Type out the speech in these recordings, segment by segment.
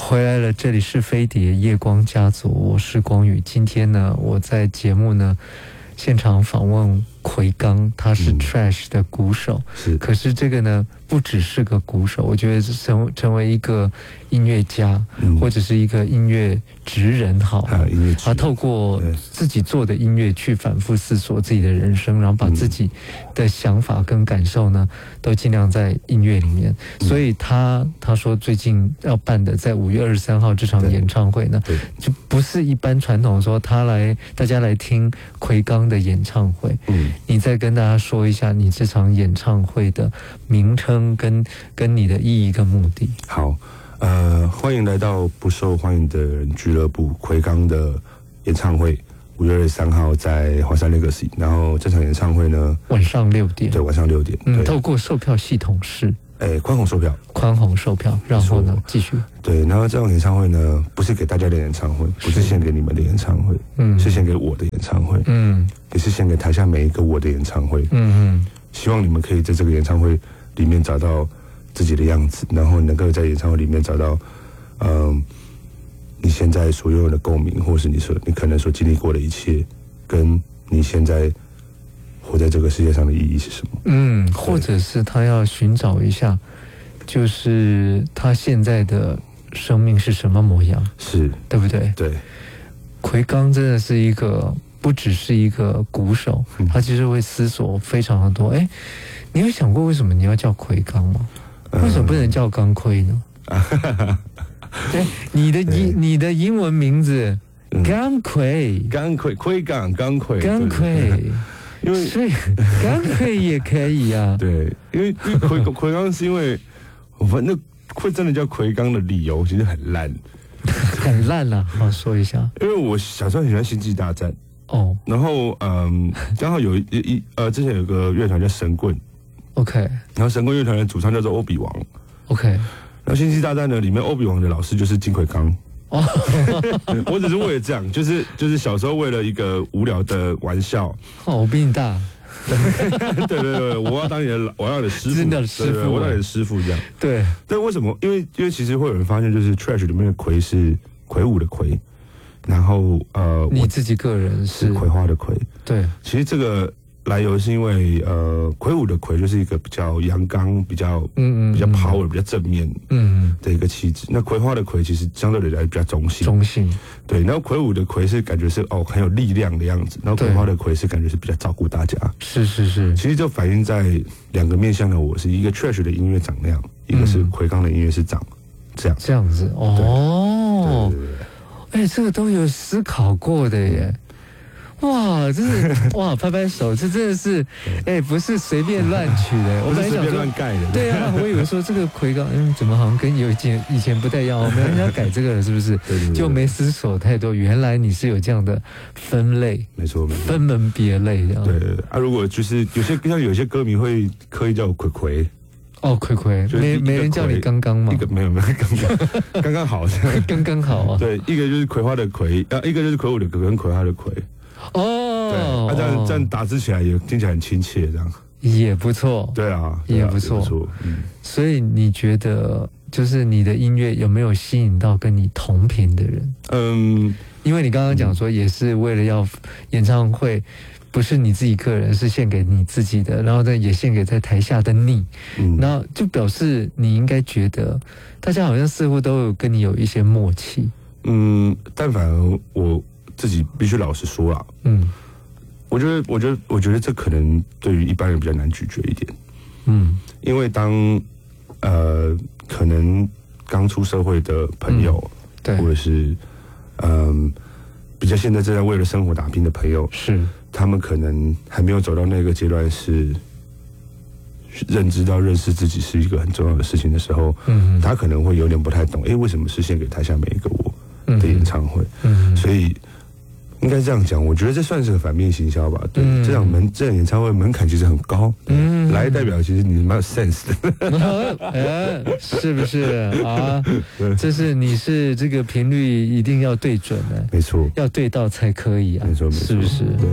回来了，这里是飞碟夜光家族，我是光宇。今天呢，我在节目呢现场访问奎刚，他是 Trash 的鼓手，可是这个呢不只是个鼓手，我觉得成为一个音乐家，或者是一个音乐职人好了，他透过自己做的音乐去反复思索自己的人生，然后把自己的想法跟感受呢都尽量在音乐里面。所以他说最近要办的在5月23号这场演唱会呢，就不是一般传统说大家来听奎刚的演唱会。你再跟大家说一下你这场演唱会的名称跟你的意义跟目的。 好，欢迎来到不受欢迎的人俱乐部奎刚的演唱会，5月23号在华山 Legacy。然后这场演唱会呢， 晚上6点。 对，晚上6点。 透过售票系统是宽宏售票。宽宏售票，然后呢继续。 对，然后这场演唱会呢，不是给大家的演唱会，不是献给你们的演唱会，是献给我的演唱会，也是献给台下每一个我的演唱会。希望你们可以在这个演唱会里面找到自己的样子，然后能够在演唱会里面找到，你现在所拥有的共鸣，或是你可能所经历过的一切，跟你现在活在这个世界上的意义是什么？ 或者是他要寻找一下，就是他现在的生命是什么模样， 是对不对？ 对， 奎刚真的是一个。不只是一个鼓手，他其实会思索非常的多。你有想过为什么你要叫奎刚吗？为什么不能叫刚奎呢？对，你的英文名字刚奎， 奎刚奎，因为所以刚奎也可以啊。 对，因为奎刚是因为反正会真的叫奎刚的理由其实很烂， 很烂啊。好，说一下， 因为我小时候很喜欢星际大战。然后刚好之前有个乐团叫神棍 ，OK， 然后神棍乐团的主唱叫做欧比王 ，OK， 然后星际大战呢里面欧比王的老师就是金奎刚。我只是为了这样，就是小时候为了一个无聊的玩笑。 我比你大。 对，我要当你的师傅， 真的师傅， 我当你的师傅这样。 对， 但为什么？因为其实会有人发现，就是 Trash 里面的魁是魁梧的魁。然后你自己个人是葵花的葵。 对， 其实这个来由是因为魁梧的魁就是一个比较阳刚、比较power、比较正面的一个气质。那葵花的葵其实相对来比较中性。对，然后魁梧的魁是感觉是很有力量的样子，然后葵花的葵是感觉是比较照顾大家。 是。 其实就反映在两个面向的我，是一个 Trash 的音乐长那样，一个是奎刚的音乐是长这样子。哦。对，这个都有思考过的耶！哇，这是哇，拍拍手，这真的是，不是随便乱取的。 我本来想说乱盖的。 对啊，我以为说这个奎刚，怎么好像跟以前不太一样？我们要改这个了，是不是？ 对， 就没思索太多。原来你是有这样的分类， 没错， 分门别类这样。 对。如果就是有些歌迷会刻意叫我奎。 奎，没人叫你刚刚吗？ 没有刚刚好， 刚好啊。 对，一个就是葵花的葵，一个就是魁梧的葵跟葵花的葵。对，这样打字起来也听起来很亲切，这样也不错。 对啊， 也不错。所以你觉得，就是你的音乐有没有吸引到跟你同频的人？因为你刚刚讲说，也是为了要演唱会。不是你自己个人，是献给你自己的，然后呢也献给在台下的你，然后就表示你应该觉得大家好像似乎都有跟你有一些默契。 但反而我自己必须老实说啦，我觉得这可能对于一般人比较难咀嚼一点，因为当可能刚出社会的朋友， 对， 或者是比较现在正在为了生活打拼的朋友， 是。 他们可能还没有走到那个阶段，是认识自己是一个很重要的事情的时候，他可能会有点不太懂，为什么是献给台下每一个我的演唱会？所以应该这样讲，我觉得这算是个反面行销吧。对，这场演唱会门槛其实很高，来代表其实你蛮有 sense 的，是不是啊？这是你是这个频率一定要对准的， 没错， 要对到才可以啊， 没错， 是不是？ 对。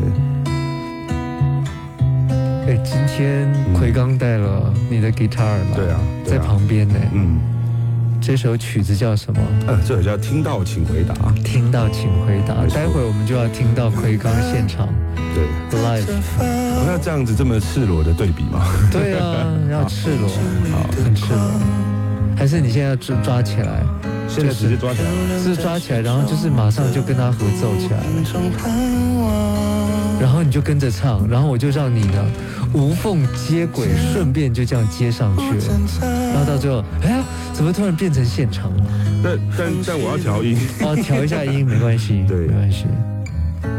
今天奎刚带了你的 guitar 嘛？ 对啊， 在旁边呢。 这首曲子叫什么？ 这首叫《听到请回答》。 听到请回答。待会我们就要听到奎刚现场， 对 ，live。 我要这样子这么赤裸的对比吗？ 对啊，要赤裸，好，很赤裸。还是你现在要抓起来？ 现在直接抓起来， 是抓起来，然后就是马上就跟他合奏起来，然后你就跟着唱，然后我就让你呢无缝接轨，顺便就这样接上去了，然后到最后，哎呀，怎么突然变成现场了？ 但我要调音， 调一下音没关系， 对， 没关系。